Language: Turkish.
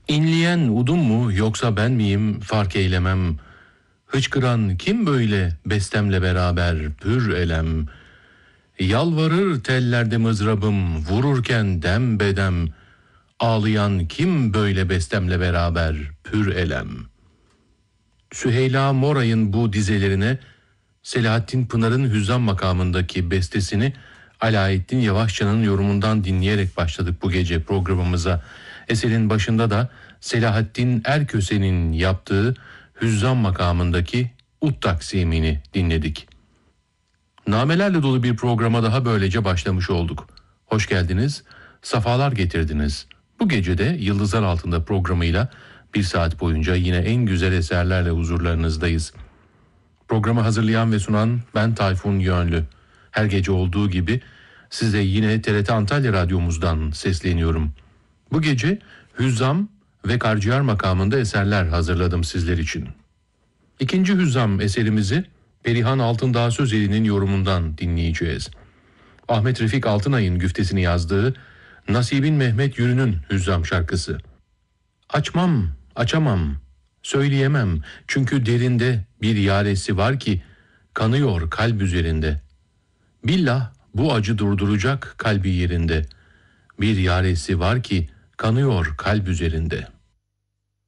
İnleyen udum mu yoksa ben miyim fark eylemem. Hıçkıran kim böyle bestemle beraber pür elem. Yalvarır tellerde mızrabım vururken dem bedem. Ağlayan kim böyle bestemle beraber pür elem. Süheyla Moray'ın bu dizelerine Selahattin Pınar'ın Hüzzam makamındaki bestesini Alaeddin Yavaşçı'nın yorumundan dinleyerek başladık bu gece programımıza. Eserin başında da Selahattin Erköse'nin yaptığı Hüzzam makamındaki Ut taksimini dinledik. Namelerle dolu bir programa daha böylece başlamış olduk. Hoş geldiniz, safalar getirdiniz. Bu gece de Yıldızlar Altında programıyla bir saat boyunca yine en güzel eserlerle huzurlarınızdayız. Programı hazırlayan ve sunan ben Tayfun Yönlü. Her gece olduğu gibi size yine TRT Antalya Radyomuzdan sesleniyorum. Bu gece Hüzzam ve Karciğer makamında eserler hazırladım sizler için. İkinci Hüzzam eserimizi Perihan Altındağ Sözeli'nin yorumundan dinleyeceğiz. Ahmet Refik Altınay'ın güftesini yazdığı Nasibin Mehmet Yürü'nün Hüzzam şarkısı. Açmam, açamam, söyleyemem çünkü derinde bir yaresi var ki kanıyor kalp üzerinde. Billah bu acı durduracak kalbi yerinde. Bir yaresi var ki kanıyor kalp üzerinde.''